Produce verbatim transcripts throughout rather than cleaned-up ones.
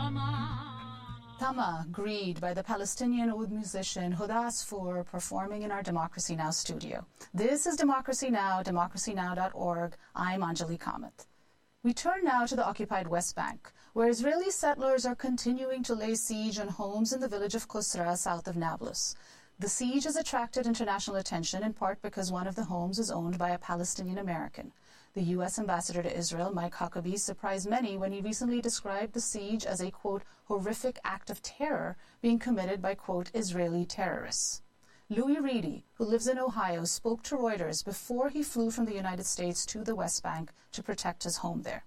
Tama, agreed by the Palestinian oud musician Huda Asfour, performing in our Democracy Now! Studio. This is Democracy Now!, democracy now dot org. I'm Anjali Kamath. We turn now to the occupied West Bank, where Israeli settlers are continuing to lay siege on homes in the village of Kusra, south of Nablus. The siege has attracted international attention in part because one of the homes is owned by a Palestinian American. The U S ambassador to Israel, Mike Huckabee, surprised many when he recently described the siege as a, quote, horrific act of terror being committed by, quote, Israeli terrorists. Louis Reedy, who lives in Ohio, spoke to Reuters before he flew from the United States to the West Bank to protect his home there.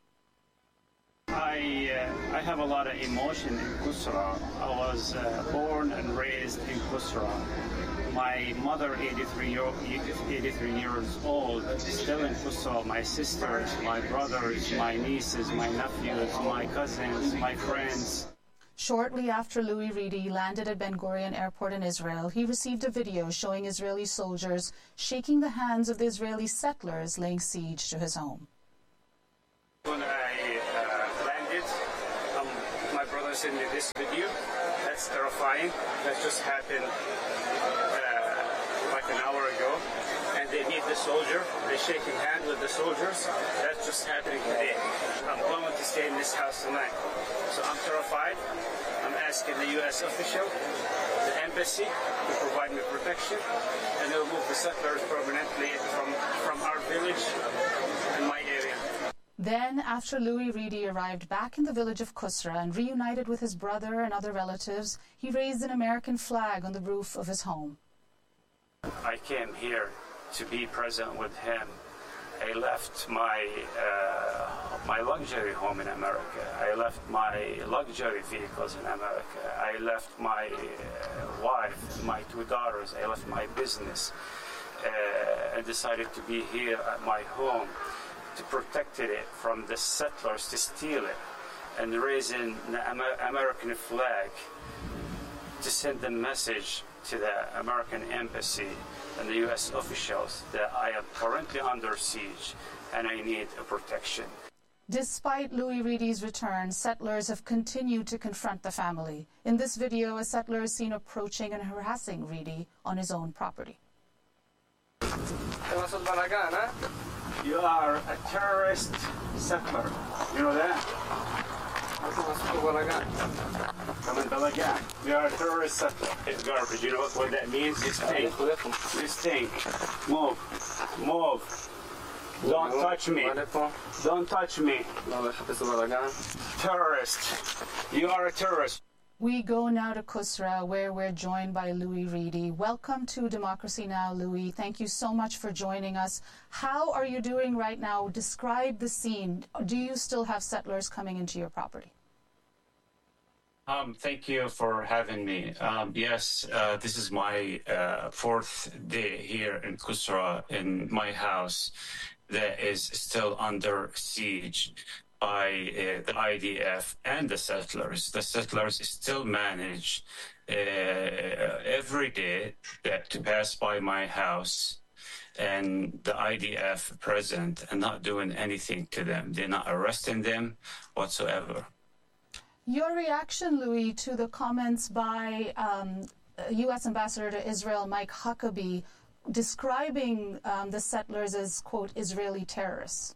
I, uh, I have a lot of emotion in Kusra. I was uh, born and raised in Kusra. My mother, eighty-three, year, eighty-three years old, still in Kusra. My sisters, my brothers, my nieces, my nephews, my cousins, my friends. Shortly after Louis Reedy landed at Ben Gurion Airport in Israel, he received a video showing Israeli soldiers shaking the hands of the Israeli settlers laying siege to his home. When I uh, landed, um, my brother sent me this video. That's terrifying. That just happened uh, like an hour ago. And they meet the soldier. They're shaking hands with the soldiers. That's just happening today. I'm going to stay in this house tonight. So I'm terrified. I'm asking the U S official, the embassy, to provide me protection, and they'll move the settlers permanently from, from our village and my area. Then, after Louis Reedy arrived back in the village of Kusra and reunited with his brother and other relatives, he raised an American flag on the roof of his home. I came here to be present with him. I left my uh, my luxury home in America. I left my luxury vehicles in America. I left my uh, wife, my two daughters. I left my business uh, and decided to be here at my home to protect it from the settlers to steal it, and raising the Amer American flag to send a message to the American embassy and the U S officials that I am currently under siege and I need a protection. Despite Louis Reedy's return, settlers have continued to confront the family. In this video, a settler is seen approaching and harassing Reedy on his own property. You are a terrorist settler. You know that? You are a terrorist settler. It's garbage. You know what that means? You stink. You stink. Move. Move. Don't touch me. Don't touch me. Terrorist. You are a terrorist. We go now to Kusra, where we're joined by Louis Reedy. Welcome to Democracy Now!, Louis. Thank you so much for joining us. How are you doing right now? Describe the scene. Do you still have settlers coming into your property? Um, thank you for having me. Um, yes, uh, this is my uh, fourth day here in Kusra, in my house that is still under siege by uh, the I D F and the settlers. The settlers still manage uh, every day that to pass by my house, and the I D F present and not doing anything to them. They're not arresting them whatsoever. Your reaction, Louis, to the comments by um, U S Ambassador to Israel, Mike Huckabee, describing um, the settlers as, quote, Israeli terrorists?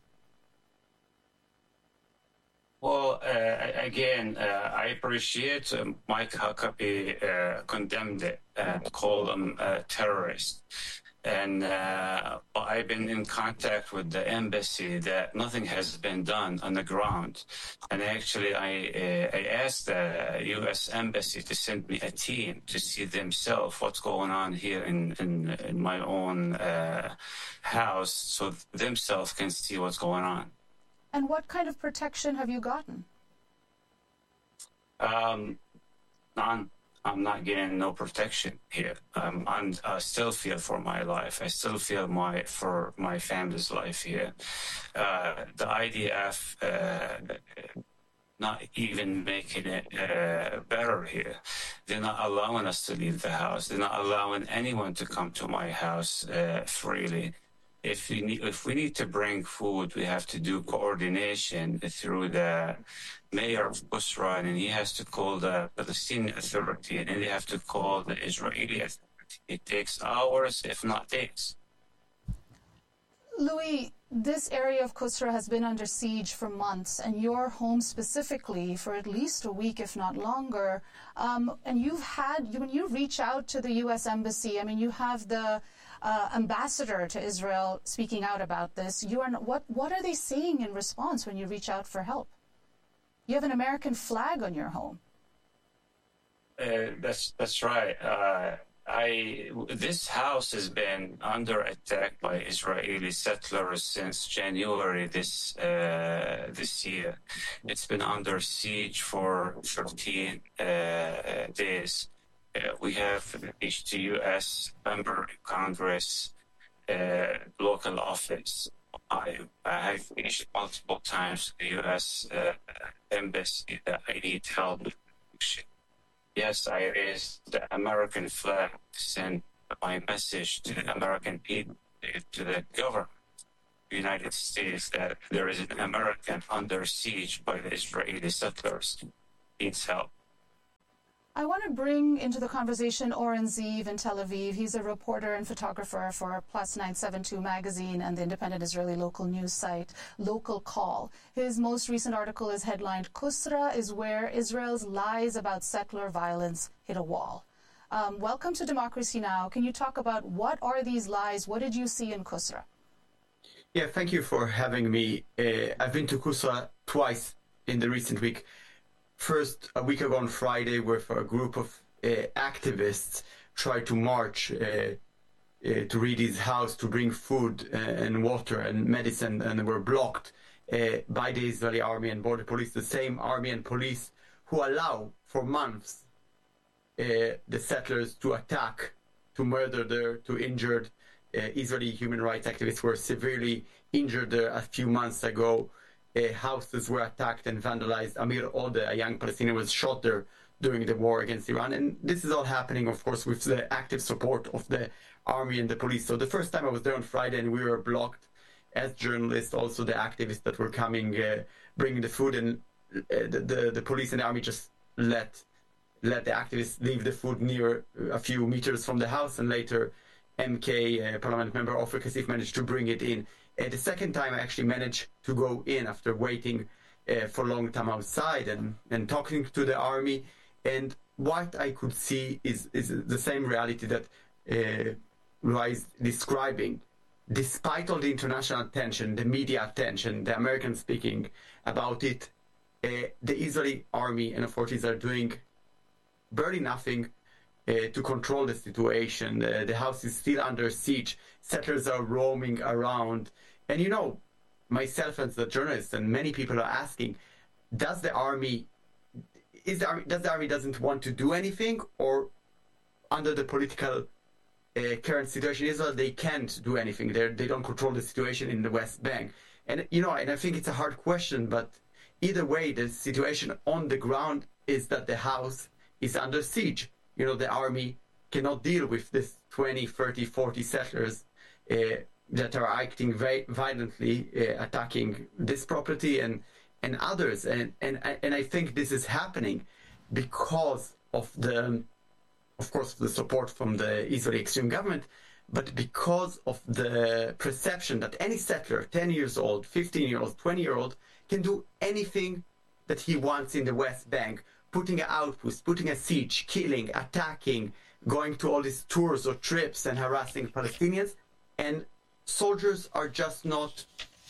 Well, uh, again, uh, I appreciate uh, Mike Huckabee uh, condemned it and called them uh, terrorists. And uh, I've been in contact with the embassy that nothing has been done on the ground. And actually, I, uh, I asked the U S embassy to send me a team to see themselves what's going on here in, in, in my own uh, house, so themselves can see what's going on. And what kind of protection have you gotten? Um, none. I'm not getting no protection here. Um, I'm, I still fear for my life. I still fear my for my family's life here. Uh, the I D F uh, not even making it uh, better here. They're not allowing us to leave the house. They're not allowing anyone to come to my house uh, freely. if we need, if we need to bring food, we have to do coordination through the mayor of Qusra, and he has to call the Palestinian Authority, and then they have to call the Israeli Authority. It takes hours, if not days. Louis, this area of Qusra has been under siege for months, and your home specifically for at least a week, if not longer. Um, and you've had, when you reach out to the U S Embassy, I mean, you have the uh, ambassador to Israel speaking out about this. You are what? What are they saying in response when you reach out for help? You have an American flag on your home. Uh, that's that's right. Uh, I this house has been under attack by Israeli settlers since January this uh, this year. It's been under siege for thirteen uh, days. Uh, we have reached the U S member in Congress, uh, local office. I I have reached multiple times the U S uh, embassy that I need help. Yes, I raised the American flag to send my message to the American people, to the government of the United States, that there is an American under siege by the Israeli settlers. Needs help. I want to bring into the conversation Oren Ziv in Tel Aviv. He's a reporter and photographer for Plus nine seventy-two magazine and the independent Israeli local news site Local Call. His most recent article is headlined, "Qusra is where Israel's lies about settler violence hit a wall." Um, welcome to Democracy Now! Can you talk about what are these lies? What did you see in Qusra? Yeah, thank you for having me. Uh, I've been to Qusra twice in the recent week. First, a week ago on Friday, where a group of uh, activists tried to march uh, uh, to Reedy's house to bring food uh, and water and medicine, and were blocked uh, by the Israeli army and border police, the same army and police who allow for months uh, the settlers to attack, to murder their, to injured uh, Israeli human rights activists were severely injured there a few months ago. Uh, houses were attacked and vandalized. Amir Odeh, a young Palestinian, was shot there during the war against Iran. And this is all happening, of course, with the active support of the army and the police. So the first time I was there on Friday, and we were blocked as journalists, also the activists that were coming, uh, bringing the food, and uh, the, the, the police and the army just let, let the activists leave the food near a few meters from the house, and later M K, uh, Parliament member Ofer Kasif, managed to bring it in. Uh, the second time I actually managed to go in after waiting uh, for a long time outside and, and talking to the army. And what I could see is, is the same reality that uh, Roy is describing. Despite all the international attention, the media attention, the Americans speaking about it, uh, the Israeli army and authorities are doing barely nothing uh, to control the situation. Uh, the house is still under siege. Settlers are roaming around. And you know, myself as a journalist and many people are asking, does the army, is the army, does the army doesn't want to do anything, or under the political uh, current situation in Israel, they can't do anything. They're, they don't control the situation in the West Bank. And, you know, and I think it's a hard question, but either way, the situation on the ground is that the house is under siege. You know, the army cannot deal with this twenty, thirty, forty settlers uh, that are acting very violently, uh, attacking this property and and others. And, and, and I think this is happening because of the, of course, the support from the Israeli extreme government, but because of the perception that any settler, ten years old, fifteen year old, twenty year old, can do anything that he wants in the West Bank, putting an outpost, putting a siege, killing, attacking, going to all these tours or trips and harassing Palestinians. And soldiers are just not,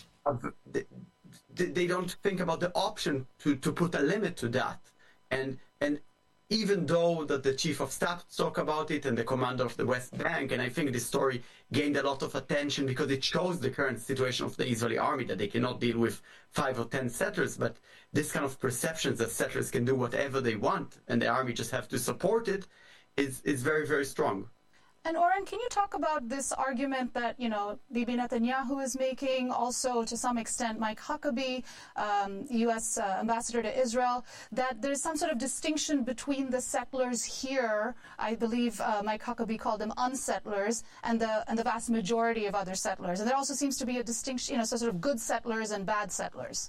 they, they don't think about the option to, to put a limit to that. And and even though that the chief of staff talk about it and the commander of the West Bank, and I think this story gained a lot of attention because it shows the current situation of the Israeli army, that they cannot deal with five or ten settlers, but this kind of perceptions that settlers can do whatever they want and the army just have to support it is, is very, very strong. And Oren, can you talk about this argument that, you know, Bibi Netanyahu is making, also to some extent Mike Huckabee, um, U S uh, ambassador to Israel, that there's some sort of distinction between the settlers here, I believe uh, Mike Huckabee called them unsettlers, and the and the vast majority of other settlers. And there also seems to be a distinction, you know, so sort of good settlers and bad settlers.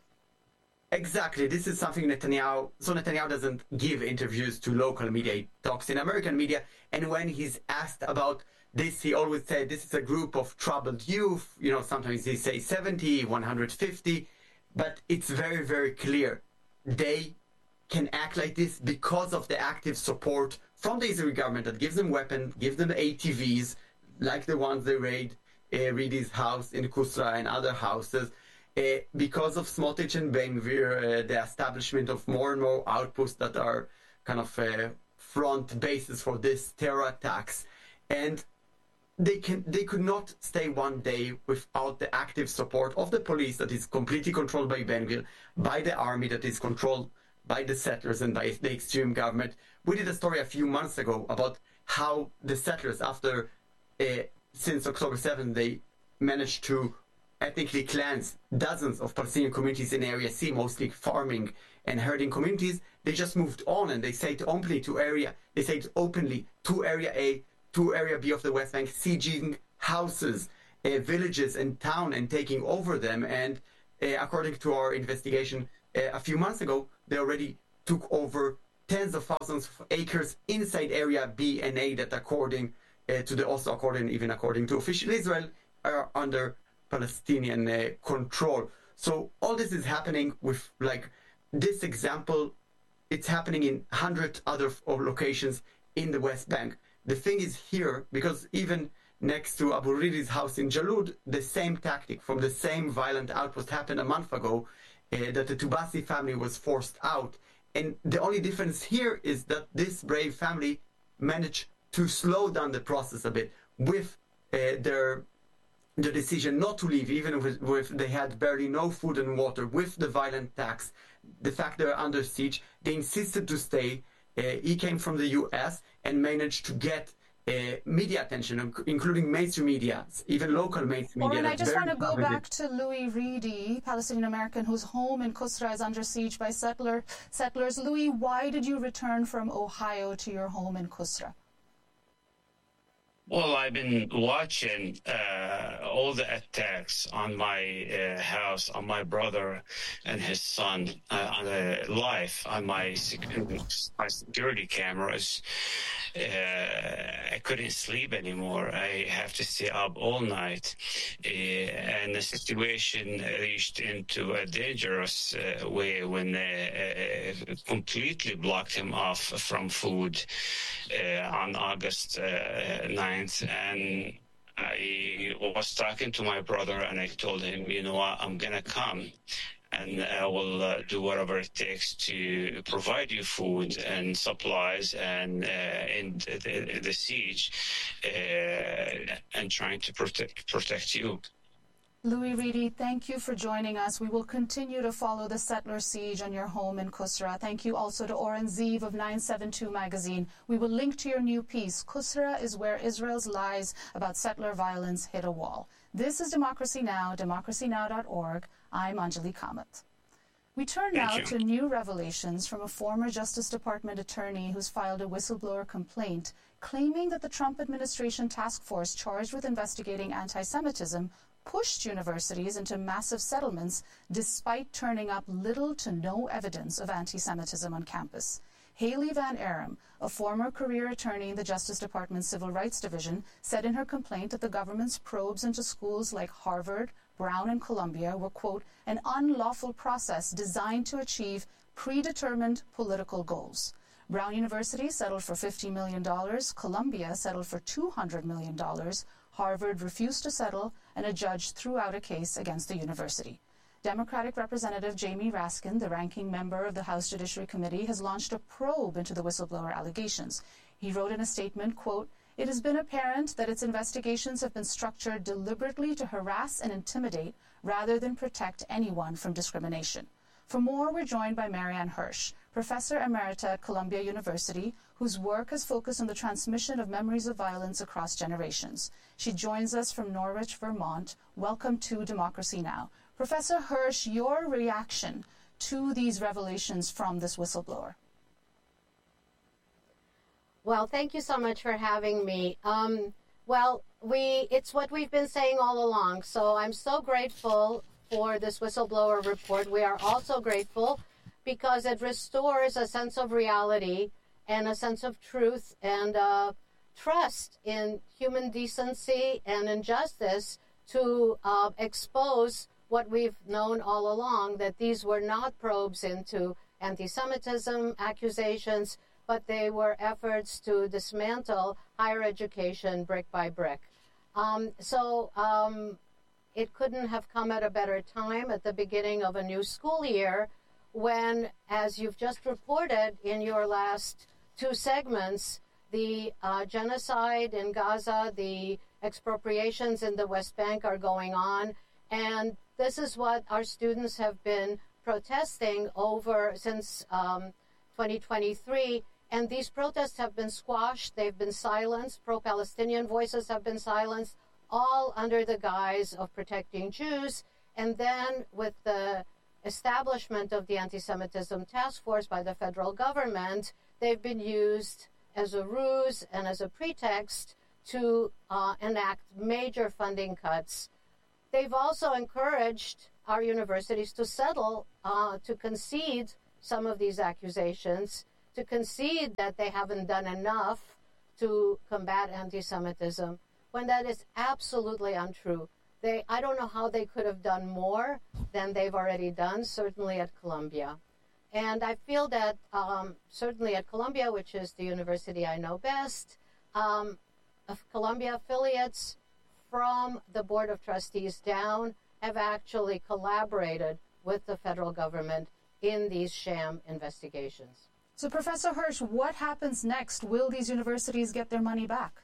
Exactly. This is something Netanyahu, so Netanyahu doesn't give interviews to local media. He talks in American media. And when he's asked about this, he always said, this is a group of troubled youth. You know, sometimes he say seventy, one hundred fifty. But it's very, very clear. They can act like this because of the active support from the Israeli government that gives them weapons, gives them A T Vs, like the ones they raid uh, Ridi's house in Kusra and other houses. Uh, because of Smotrich and Ben Gvir, uh, the establishment of more and more outposts that are kind of uh, front bases for this terror attacks. And they can they could not stay one day without the active support of the police that is completely controlled by Ben Gvir, by the army that is controlled by the settlers and by the extreme government. We did a story a few months ago about how the settlers, after uh, since October seventh, they managed to ethnically cleanse dozens of Palestinian communities in Area C, mostly farming and herding communities. They just moved on, and they say it openly to area, they say it openly to Area A, to Area B of the West Bank, sieging houses, uh, villages and town and taking over them. And uh, according to our investigation uh, a few months ago, they already took over tens of thousands of acres inside Area B and A that according uh, to the Oslo Accord and even according to official Israel are under Palestinian uh, control. So all this is happening with, like, this example, it's happening in one hundred other locations in the West Bank. The thing is here, because even next to Abu Ridi's house in Jalud, the same tactic from the same violent outpost happened a month ago, uh, that the Tubasi family was forced out. And the only difference here is that this brave family managed to slow down the process a bit with uh, their the decision not to leave, even with, with they had barely no food and water, with the violent attacks, the fact they're under siege, they insisted to stay. Uh, he came from the U S and managed to get uh, media attention, including mainstream media, even local mainstream media. Oren, I just want to go back to Louis Ridi, Palestinian-American, whose home in Kusra is under siege by settler, settlers. Louis, why did you return from Ohio to your home in Kusra? Well, I've been watching uh, all the attacks on my uh, house, on my brother and his son, uh, on the live, on my, sec- my security cameras. Uh, I couldn't sleep anymore. I have to stay up all night. Uh, and the situation reached into a dangerous uh, way when they uh, completely blocked him off from food uh, on August uh, ninth. And I was talking to my brother, and I told him, you know what, I'm going to come, and I will uh, do whatever it takes to provide you food and supplies and uh, in the, the siege uh, and trying to protect protect you. Louis Ridi, thank you for joining us. We will continue to follow the settler siege on your home in Kusra. Thank you also to Oren Ziv of nine seven two magazine. We will link to your new piece, Kusra is where Israel's lies about settler violence hit a wall. This is Democracy Now!, democracy now dot org. I'm Anjali Kamath. We turn Thank now you. to new revelations from a former Justice Department attorney who's filed a whistleblower complaint claiming that the Trump administration task force charged with investigating anti-Semitism pushed universities into massive settlements despite turning up little to no evidence of anti-Semitism on campus. Haley Van Arum, a former career attorney in the Justice Department's Civil Rights Division, said in her complaint that the government's probes into schools like Harvard, Brown, and Columbia were, quote, an unlawful process designed to achieve predetermined political goals. Brown University settled for fifty million dollars, Columbia settled for two hundred million dollars, Harvard refused to settle, and a judge threw out a case against the university. Democratic Representative Jamie Raskin, the ranking member of the House Judiciary Committee, has launched a probe into the whistleblower allegations. He wrote in a statement, quote, it has been apparent that its investigations have been structured deliberately to harass and intimidate rather than protect anyone from discrimination. For more, we're joined by Marianne Hirsch, Professor Emerita at Columbia University, whose work has focused on the transmission of memories of violence across generations. She joins us from Norwich, Vermont. Welcome to Democracy Now! Professor Hersh, your reaction to these revelations from this whistleblower? Well, thank you so much for having me. Um, well, we it's what we've been saying all along, so I'm so grateful for this whistleblower report. We are also grateful because it restores a sense of reality and a sense of truth and uh, trust in human decency and injustice to uh, expose what we've known all along, that these were not probes into anti-Semitism accusations, but they were efforts to dismantle higher education brick by brick. Um, so um, it couldn't have come at a better time at the beginning of a new school year when, as you've just reported in your last two segments, the uh, genocide in Gaza, the expropriations in the West Bank are going on, and this is what our students have been protesting over since um, twenty twenty-three. And these protests have been squashed. They've been silenced. Pro-Palestinian voices have been silenced, all under the guise of protecting Jews. And then with the establishment of the anti-Semitism task force by the federal government, they've been used as a ruse and as a pretext to uh, enact major funding cuts. They've also encouraged our universities to settle, uh, to concede some of these accusations, to concede that they haven't done enough to combat anti-Semitism, when that is absolutely untrue. They, I don't know how they could have done more than they've already done, certainly at Columbia. And I feel that um, certainly at Columbia, which is the university I know best, um, of Columbia affiliates from the Board of Trustees down have actually collaborated with the federal government in these sham investigations. So, Professor Hersh, what happens next? Will these universities get their money back?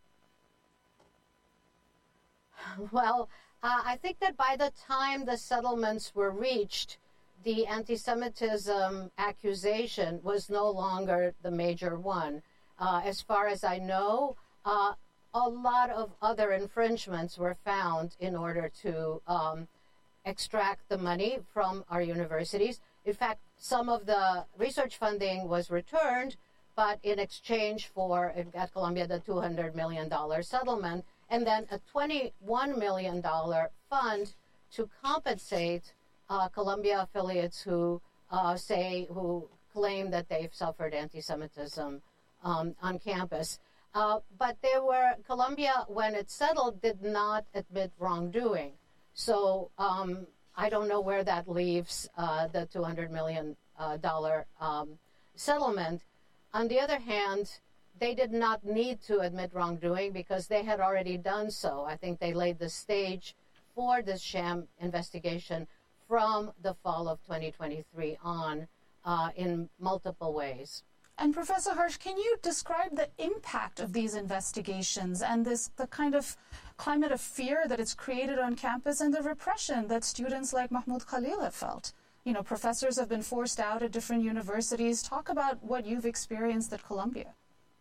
Well, uh, I think that by the time the settlements were reached, the anti-Semitism accusation was no longer the major one. Uh, as far as I know, uh, a lot of other infringements were found in order to um, extract the money from our universities. In fact, some of the research funding was returned, but in exchange for, at Columbia, the two hundred million dollars settlement, and then a twenty-one million dollars fund to compensate uh, Columbia affiliates who uh, say, who claim that they've suffered anti-Semitism um, on campus. Uh, but there were, Columbia, when it settled, did not admit wrongdoing. So um, I don't know where that leaves uh, the two hundred million dollars uh, um, settlement. On the other hand, they did not need to admit wrongdoing because they had already done so. I think they laid the stage for this sham investigation from the fall of twenty twenty-three on uh, in multiple ways. And Professor Hersh, can you describe the impact of these investigations and this the kind of climate of fear that it's created on campus and the repression that students like Mahmoud Khalil have felt? You know, professors have been forced out at different universities. Talk about what you've experienced at Columbia.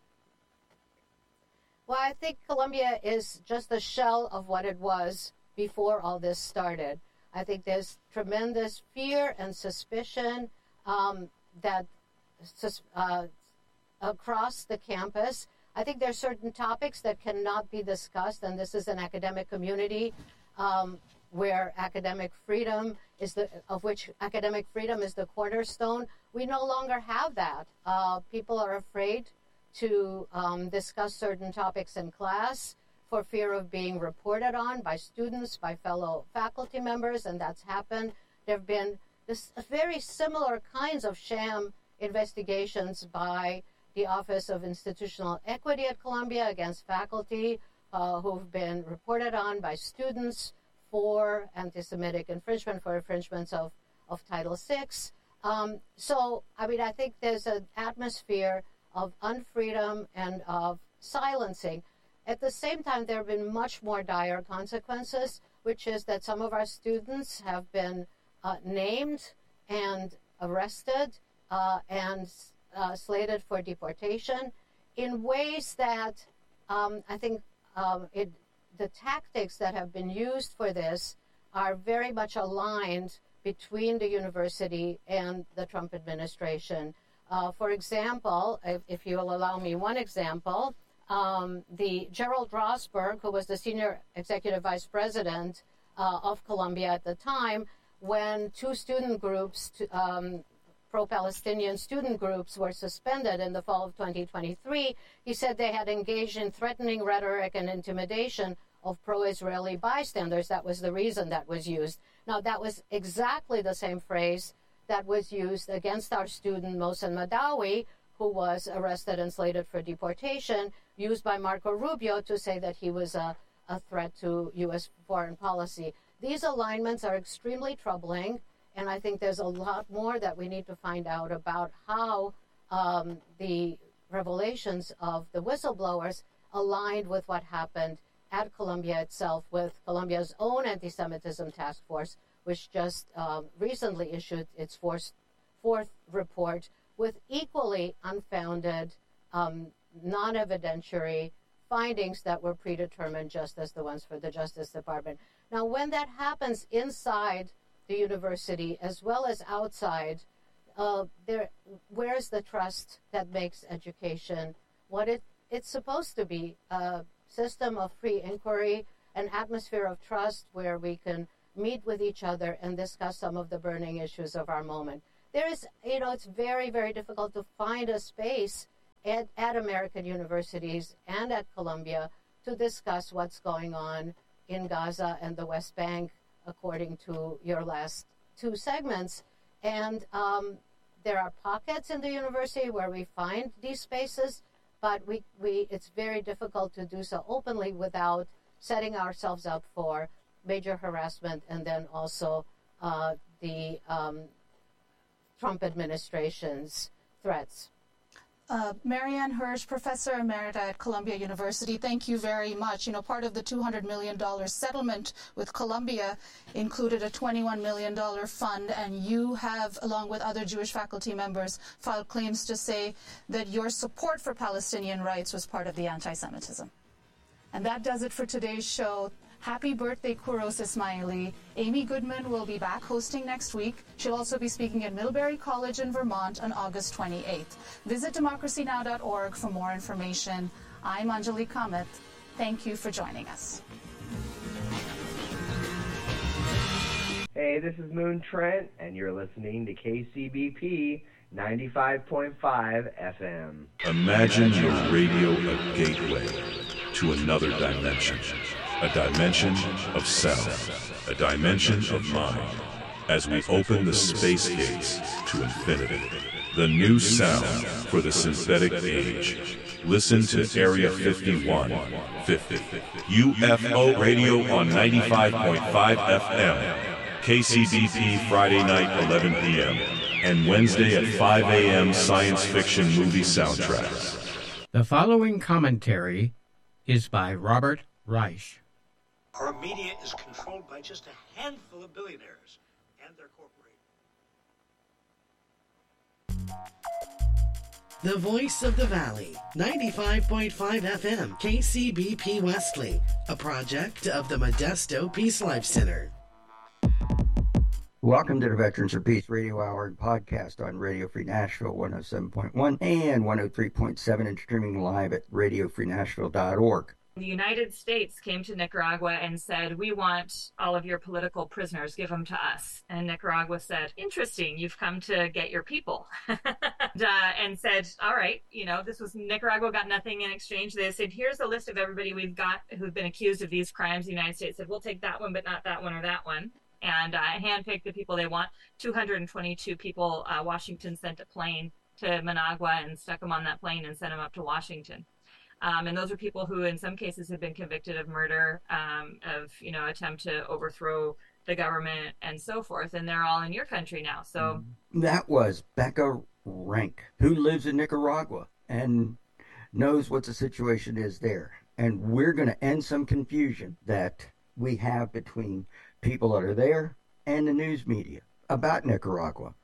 Well, I think Columbia is just a shell of what it was before all this started. I think there's tremendous fear and suspicion um, that uh, across the campus. I think there are certain topics that cannot be discussed, and this is an academic community um, where academic freedom is the, of which academic freedom is the cornerstone. We no longer have that. Uh, people are afraid to um, discuss certain topics in class for fear of being reported on by students, by fellow faculty members, and that's happened. There have been this very similar kinds of sham investigations by the Office of Institutional Equity at Columbia against faculty uh, who've been reported on by students for anti-Semitic infringement, for infringements of, of Title six. Um, so, I mean, I think there's an atmosphere of unfreedom and of silencing. At the same time, there have been much more dire consequences, which is that some of our students have been uh, named and arrested uh, and uh, slated for deportation in ways that um, I think um, it, the tactics that have been used for this are very much aligned between the university and the Trump administration. Uh, for example, if, if you will allow me one example, um, the Gerald Rosberg, who was the senior executive vice president uh, of Columbia at the time, when two student groups, um, pro-Palestinian student groups, were suspended in the fall of twenty twenty-three, he said they had engaged in threatening rhetoric and intimidation of pro-Israeli bystanders. That was the reason that was used. Now, that was exactly the same phrase that was used against our student Mohsen Madawi, who was arrested and slated for deportation, used by Marco Rubio to say that he was a, a threat to U S foreign policy. These alignments are extremely troubling, and I think there's a lot more that we need to find out about how um, the revelations of the whistleblowers aligned with what happened at Columbia itself, with Columbia's own anti-Semitism task force, which just um, recently issued its fourth, fourth report with equally unfounded, um, non-evidentiary findings that were predetermined, just as the ones for the Justice Department. Now, when that happens inside the university as well as outside, uh, there, where's the trust that makes education what it, it's supposed to be? A system of free inquiry, an atmosphere of trust where we can meet with each other and discuss some of the burning issues of our moment. There is, you know, it's very, very difficult to find a space at, at American universities and at Columbia to discuss what's going on in Gaza and the West Bank, according to your last two segments. And um, there are pockets in the university where we find these spaces, but we, we it's very difficult to do so openly without setting ourselves up for major harassment and then also uh, the um, Trump administration's threats. Uh, Marianne Hirsch, Professor Emerita at Columbia University, thank you very much. You know, part of the two hundred million dollars settlement with Columbia included a twenty-one million dollars fund, and you have, along with other Jewish faculty members, filed claims to say that your support for Palestinian rights was part of the anti-Semitism. And that does it for today's show. Happy birthday, Kuros Ismaili. Amy Goodman will be back hosting next week. She'll also be speaking at Middlebury College in Vermont on August twenty-eighth. Visit democracy now dot org for more information. I'm Anjali Kamath. Thank you for joining us. Hey, this is Moon Trent, and you're listening to K C B P ninety-five point five F M. Imagine your radio a gateway to another dimension. A dimension of sound, a dimension of mind, as we open the space gates to infinity. The new sound for the synthetic age. Listen to Area fifty-one fifty. U F O Radio on ninety-five point five F M. K C B P Friday night eleven p.m. and Wednesday at five a.m. science fiction movie soundtracks. The following commentary is by Robert Reich. Our media is controlled by just a handful of billionaires and their corporations. The Voice of the Valley, ninety-five point five F M, K C B P Wesley, a project of the Modesto Peace Life Center. Welcome to the Veterans for Peace Radio Hour and podcast on Radio Free Nashville one oh seven point one and one oh three point seven and streaming live at radio free nashville dot org. The United States came to Nicaragua and said, we want all of your political prisoners, give them to us. And Nicaragua said, interesting, you've come to get your people. and, uh, and said, all right, you know, this was Nicaragua got nothing in exchange. They said, here's a list of everybody we've got who've been accused of these crimes. The United States said, we'll take that one, but not that one or that one. And uh, handpick the people they want. two hundred twenty-two people, uh, Washington sent a plane to Managua and stuck them on that plane and sent them up to Washington. Um, and those are people who, in some cases, have been convicted of murder, um, of, you know, attempt to overthrow the government and so forth. And they're all in your country now. So that was Becca Rank, who lives in Nicaragua and knows what the situation is there. And we're going to end some confusion that we have between people that are there and the news media about Nicaragua.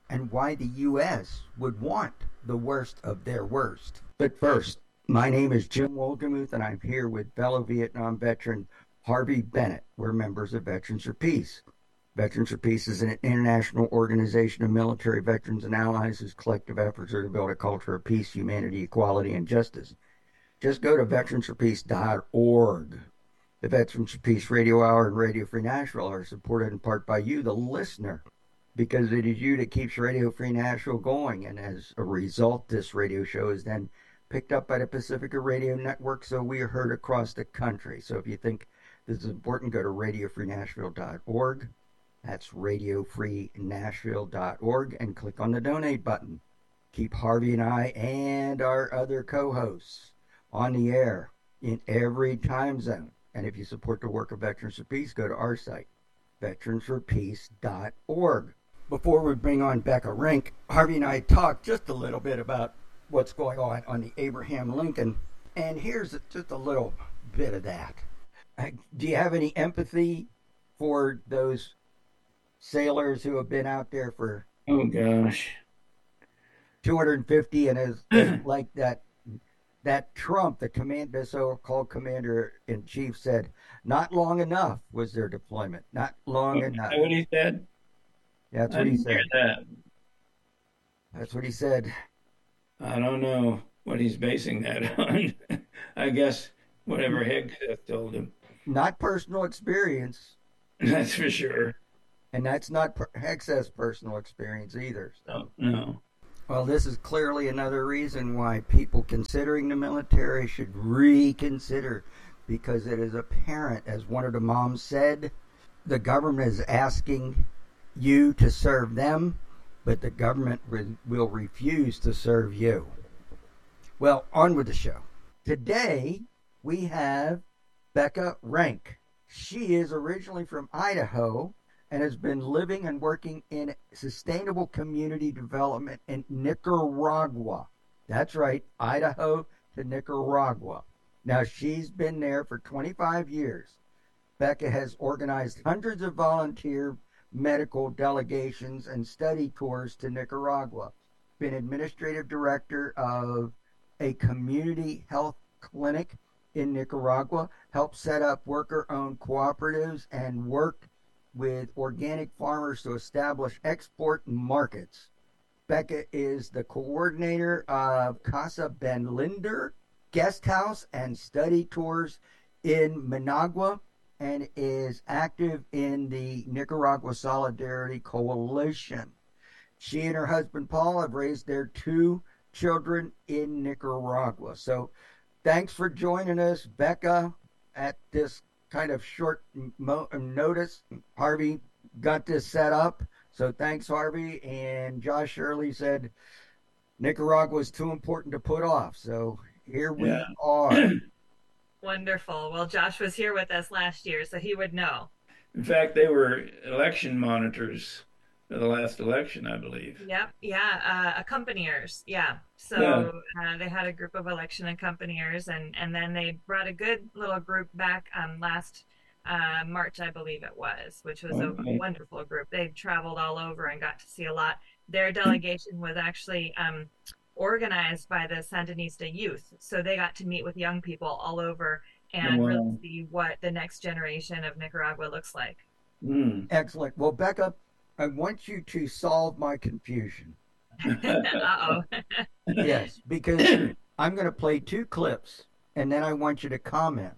and why the U S would want the worst of their worst. But first, my name is Jim Wolgemuth, and I'm here with fellow Vietnam veteran Harvey Bennett. We're members of Veterans for Peace. Veterans for Peace is an international organization of military veterans and allies whose collective efforts are to build a culture of peace, humanity, equality, and justice. Just go to veterans for peace dot org. The Veterans for Peace Radio Hour and Radio Free Nashville are supported in part by you, the listener, because it is you that keeps Radio Free Nashville going. And as a result, this radio show is then picked up by the Pacifica Radio Network, so we are heard across the country. So if you think this is important, go to radio free nashville dot org. That's radio free nashville dot org and click on the donate button. Keep Harvey and I and our other co-hosts on the air in every time zone. And if you support the work of Veterans for Peace, go to our site, veterans for peace dot org. Before we bring on Becca Rink, Harvey and I talked just a little bit about what's going on on the Abraham Lincoln. And here's just a little bit of that. Do you have any empathy for those sailors who have been out there for oh gosh two hundred fifty, and as, as like that that Trump, the command the so-called commander in chief, said not long enough was their deployment, not long oh, enough. Is that what he said? That's I what he didn't said. hear that. That's what he said. I don't know what he's basing that on. I guess whatever Hegseth told him. Not personal experience. That's for sure. And that's not per- Hegseth's personal experience either. So. No, no. Well, this is clearly another reason why people considering the military should reconsider, because it is apparent, as one of the moms said, the government is asking you to serve them, but the government re- will refuse to serve you. Well, on with the show. Today, we have Becca Rank. She is originally from Idaho and has been living and working in sustainable community development in Nicaragua. That's right, Idaho to Nicaragua. Now, she's been there for twenty-five years. Becca has organized hundreds of volunteer medical delegations and study tours to Nicaragua, been administrative director of a community health clinic in Nicaragua, helped set up worker-owned cooperatives, and worked with organic farmers to establish export markets. Becca is the coordinator of Casa Ben Linder guest house and study tours in Managua, and is active in the Nicaragua Solidarity Coalition. She and her husband Paul have raised their two children in Nicaragua. So thanks for joining us, Becca, at this kind of short mo- notice. Harvey got this set up, so thanks, Harvey. And Josh Shirley said Nicaragua is too important to put off, so here we yeah. are. Wonderful. Well, Josh was here with us last year, so he would know. In fact, they were election monitors for the last election, I believe. Yep. Yeah. Uh, accompaniers. Yeah. So yeah. Uh, they had a group of election accompaniers, and, and then they brought a good little group back um, last uh, March, I believe it was, which was okay. a wonderful group. They traveled all over and got to see a lot. Their delegation was actually um, organized by the Sandinista youth. So they got to meet with young people all over and wow. really see what the next generation of Nicaragua looks like. Mm. Excellent. Well, Becca, I want you to solve my confusion. Uh-oh. Yes, because I'm going to play two clips, and then I want you to comment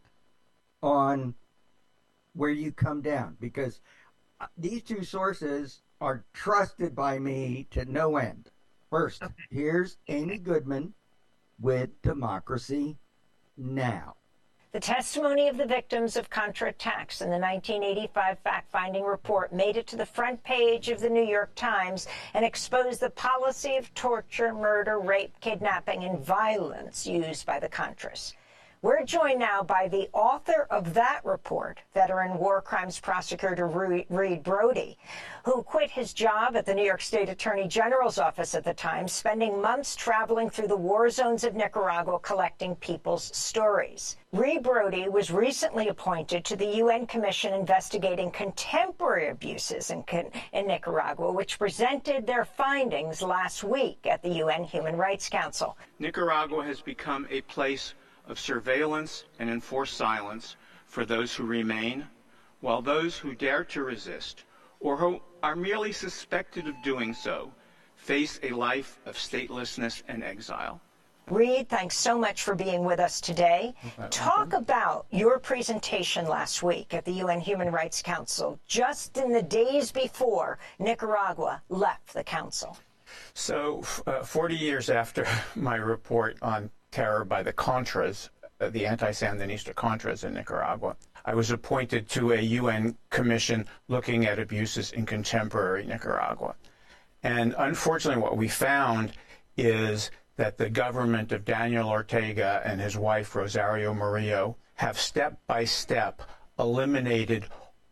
on where you come down, because these two sources are trusted by me to no end. First, okay. Here's Amy Goodman with Democracy Now! The testimony of the victims of Contra attacks in the nineteen eighty-five fact-finding report made it to the front page of the New York Times and exposed the policy of torture, murder, rape, kidnapping, and violence used by the Contras. We're joined now by the author of that report, veteran war crimes prosecutor Reed Brody, who quit his job at the New York State Attorney General's office at the time, spending months traveling through the war zones of Nicaragua collecting people's stories. Reed Brody was recently appointed to the U N Commission investigating contemporary abuses in, in Nicaragua, which presented their findings last week at the U N Human Rights Council. Nicaragua has become a place of surveillance and enforced silence for those who remain, while those who dare to resist or who are merely suspected of doing so face a life of statelessness and exile. Reed, thanks so much for being with us today. Talk about your presentation last week at the U N Human Rights Council, just in the days before Nicaragua left the council. So, uh, forty years after my report on terror by the Contras, uh, the anti-Sandinista Contras in Nicaragua, I was appointed to a U N commission looking at abuses in contemporary Nicaragua. And unfortunately, what we found is that the government of Daniel Ortega and his wife, Rosario Murillo, have step by step eliminated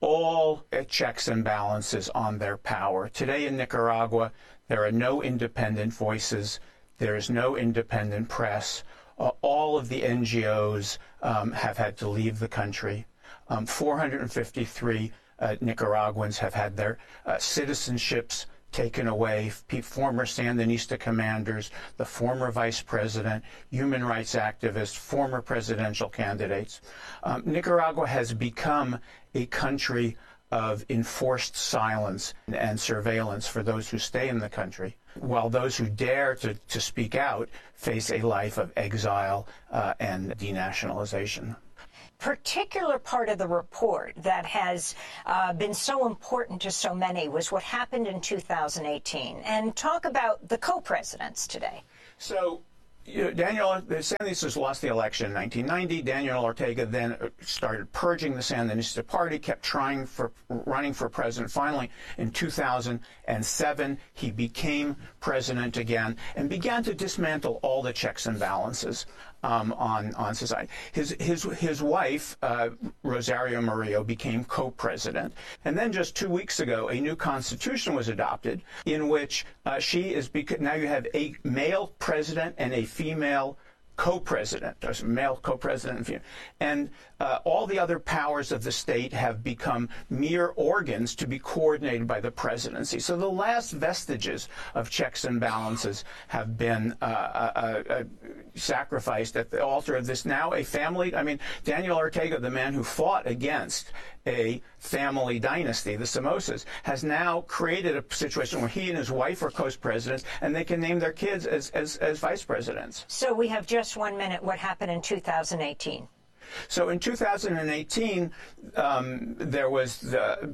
all checks and balances on their power. Today in Nicaragua, there are no independent voices. There is no independent press. Uh, all of the N G Os um, have had to leave the country. Um, four hundred fifty-three uh, Nicaraguans have had their uh, citizenships taken away, former Sandinista commanders, the former vice president, human rights activists, former presidential candidates. Um, Nicaragua has become a country of enforced silence and surveillance for those who stay in the country, while those who dare to, to speak out face a life of exile uh, and denationalization. Particular part of the report that has uh, been so important to so many was what happened in two thousand eighteen. And talk about the co-presidents today. So, you know, Daniel, the Sandinistas lost the election in nineteen ninety. Daniel Ortega then started purging the Sandinista party, kept trying for running for president. Finally, in two thousand seven, he became president again and began to dismantle all the checks and balances um, on on society. His his his wife, uh, Rosario Murillo, became co-president, and then just two weeks ago, a new constitution was adopted in which uh, she is bec- now you have a male president and a female co-president, there's a male co-president and female. And uh, all the other powers of the state have become mere organs to be coordinated by the presidency. So the last vestiges of checks and balances have been uh, uh, uh, sacrificed at the altar of this now a family. I mean, Daniel Ortega, the man who fought against a family dynasty, the Somozas, has now created a situation where he and his wife are co-presidents, and they can name their kids as, as, as vice presidents. So we have just one minute. What happened in two thousand eighteen? So in two thousand eighteen, um, there was the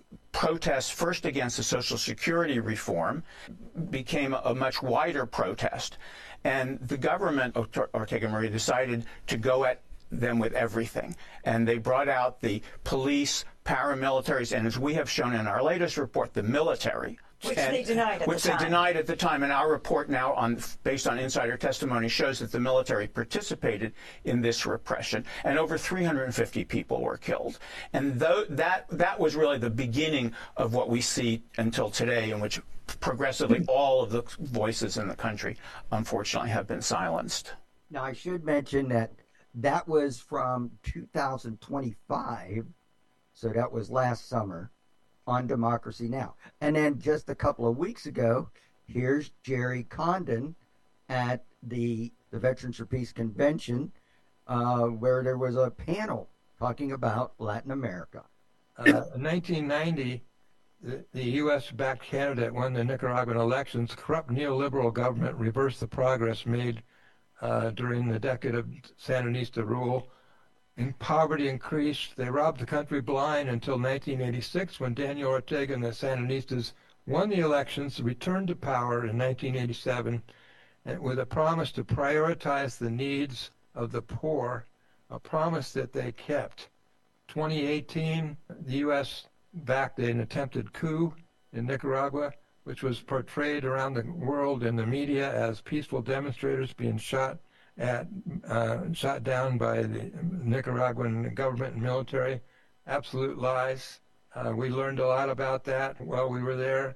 protest first against the Social Security reform, became a much wider protest. And the government, Ortega Murillo, decided to go at them with everything. And they brought out the police, paramilitaries, and as we have shown in our latest report, the military. Which and, they denied at which the time. Which they denied at the time. And our report now, on based on insider testimony, shows that the military participated in this repression, and over three hundred fifty people were killed. And though that that was really the beginning of what we see until today, in which progressively all of the voices in the country, unfortunately, have been silenced. Now, I should mention that that was from two thousand twenty-five, so that was last summer, on Democracy Now! And then just a couple of weeks ago, here's Jerry Condon at the, the Veterans for Peace Convention, uh, where there was a panel talking about Latin America. Uh, in nineteen ninety, the, the U S-backed candidate won the Nicaraguan elections. Corrupt neoliberal government reversed the progress made uh, during the decade of Sandinista rule. And poverty increased. They robbed the country blind until nineteen eighty-six, when Daniel Ortega and the Sandinistas won the elections, returned to power in nineteen eighty-seven, and with a promise to prioritize the needs of the poor, a promise that they kept. twenty eighteen, the U S backed an attempted coup in Nicaragua, which was portrayed around the world in the media as peaceful demonstrators being shot at, uh, shot down by the Nicaraguan government and military. Absolute lies. Uh, we learned a lot about that while we were there.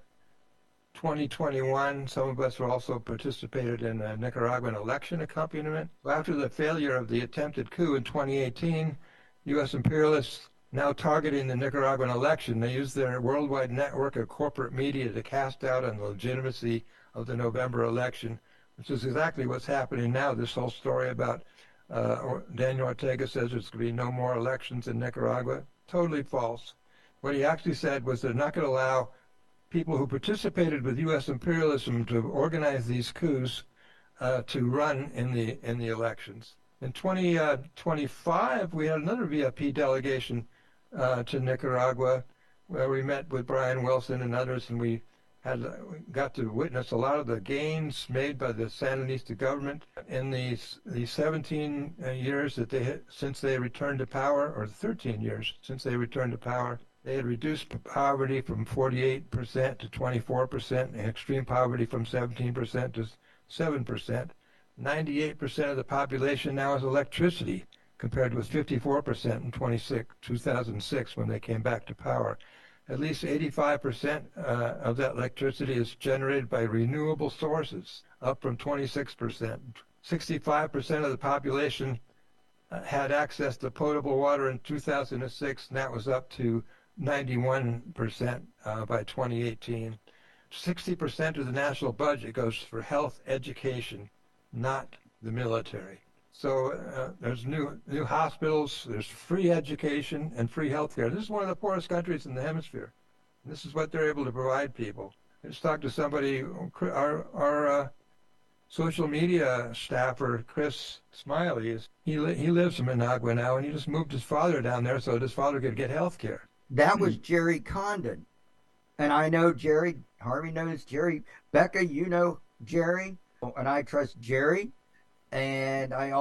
twenty twenty-one, some of us also participated in a Nicaraguan election accompaniment. After the failure of the attempted coup in twenty eighteen, U S imperialists now targeting the Nicaraguan election, they used their worldwide network of corporate media to cast doubt on the legitimacy of the November election, which is exactly what's happening now. This whole story about uh, Daniel Ortega says there's going to be no more elections in Nicaragua. Totally false. What he actually said was they're not going to allow people who participated with U S imperialism to organize these coups uh, to run in the in the elections. In twenty twenty-five, we had another V I P delegation uh, to Nicaragua, where we met with Brian Wilson and others, and we had got to witness a lot of the gains made by the Sandinista government in these the seventeen years that they had, since they returned to power, or thirteen years since they returned to power. They had reduced poverty from forty-eight percent to twenty-four percent, and extreme poverty from seventeen percent to seven percent. ninety-eight percent of the population now has electricity, compared with fifty-four percent in two thousand six when they came back to power. At least eighty-five percent uh, of that electricity is generated by renewable sources, up from twenty-six percent. sixty-five percent of the population uh, had access to potable water in two thousand six, and that was up to ninety-one percent uh, by twenty eighteen. sixty percent of the national budget goes for health education, not the military. So uh, there's new new hospitals, there's free education and free health care. This is one of the poorest countries in the hemisphere. And this is what they're able to provide people. I just talked to somebody, our, our uh, social media staffer, Chris Smiley, is, he, li- he lives in Managua now, and he just moved his father down there so his father could get health care. That was Jerry Condon. And I know Jerry, Harvey knows Jerry. Becca, you know Jerry, and I trust Jerry. And I